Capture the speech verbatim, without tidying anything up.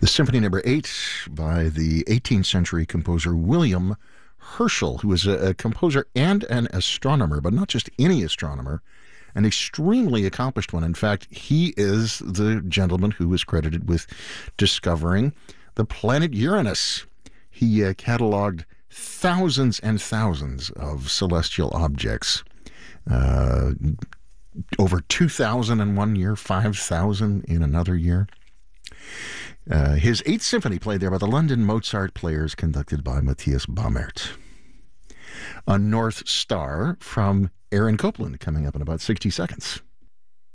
The Symphony Number Eight by the eighteenth century composer William Herschel, who was a, a composer and an astronomer, but not just any astronomer, an extremely accomplished one. In fact, he is the gentleman who is credited with discovering the planet Uranus. He uh, cataloged thousands and thousands of celestial objects. Uh, over two thousand in one year, five thousand in another year. Uh, his Eighth Symphony played there by the London Mozart Players, conducted by Matthias Baumert. A North Star from Aaron Copland coming up in about sixty seconds.